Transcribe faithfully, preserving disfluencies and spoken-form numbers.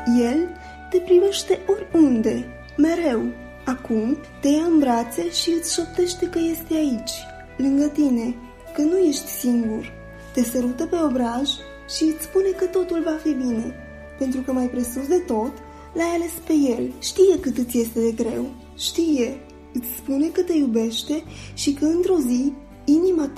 El te privește oriunde, mereu. Acum te ia în brațe și îți șoptește că este aici, lângă tine, că nu ești singur. Te sărută pe obraj și îți spune că totul va fi bine, pentru că mai presus de tot l-ai ales pe el. Știe cât îți este de greu, știe, îți spune că te iubește și că într-o zi inima